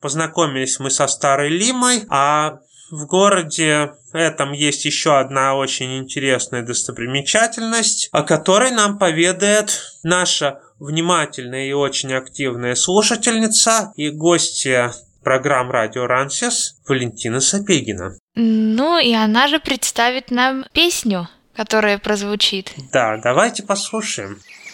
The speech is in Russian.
познакомились мы со Старой Лимой, а в городе этом есть еще одна очень интересная достопримечательность, о которой нам поведает наша внимательная и очень активная слушательница и гостья программ «Радио Рансис» Валентина Сапегина. Ну, и она же представит нам песню, которая прозвучит. Да, давайте послушаем.